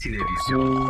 Sinevizyon.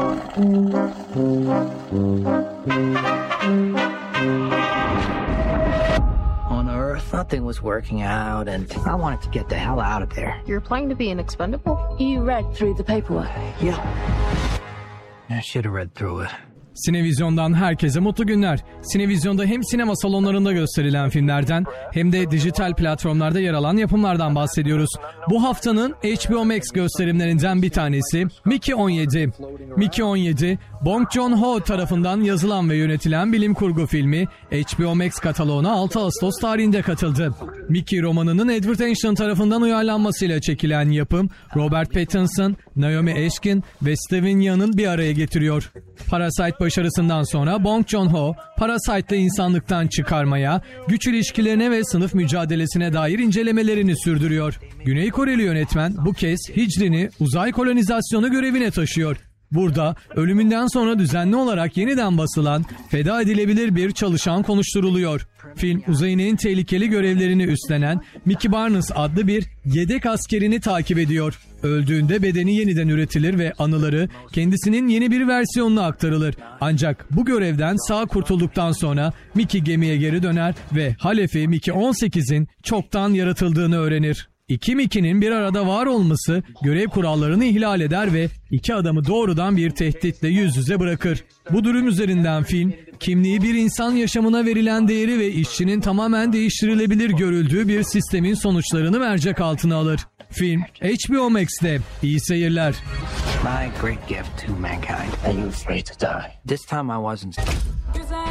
On Earth, nothing was working out, and I wanted to get the hell out of there. You're planning to be an expendable? You read through the paperwork? Yeah. I should have read through it. Sinevizyon'dan herkese mutlu günler. Sinevizyon'da hem sinema salonlarında gösterilen filmlerden hem de dijital platformlarda yer alan yapımlardan bahsediyoruz. Bu haftanın HBO Max gösterimlerinden bir tanesi Mickey 17. Mickey 17, Bong Joon-ho tarafından yazılan ve yönetilen bilim kurgu filmi HBO Max kataloğuna 6 Ağustos tarihinde katıldı. Mickey romanının Edward Ashton tarafından uyarlanmasıyla çekilen yapım, Robert Pattinson, Naomi Ashkin ve Steven Yeun'un bir araya getiriyor. Parasite başarısından sonra Bong Joon-ho, Parasite'la insanlıktan çıkarmaya, güç ilişkilerine ve sınıf mücadelesine dair incelemelerini sürdürüyor. Güney Koreli yönetmen bu kez Hicrin'i uzay kolonizasyonu görevine taşıyor. Burada ölümünden sonra düzenli olarak yeniden basılan, feda edilebilir bir çalışan konuşturuluyor. Film uzayın en tehlikeli görevlerini üstlenen Mickey Barnes adlı bir yedek askerini takip ediyor. Öldüğünde bedeni yeniden üretilir ve anıları kendisinin yeni bir versiyonuna aktarılır. Ancak bu görevden sağ kurtulduktan sonra Mickey gemiye geri döner ve halefi Mickey 18'in çoktan yaratıldığını öğrenir. İki Mickey'nin bir arada var olması görev kurallarını ihlal eder ve iki adamı doğrudan bir tehditle yüz yüze bırakır. Bu durum üzerinden film, kimliği bir insan yaşamına verilen değeri ve işçinin tamamen değiştirilebilir görüldüğü bir sistemin sonuçlarını mercek altına alır. Film HBO Max'te. İyi seyirler. My great gift to mankind. Are you afraid to die? This time I wasn't.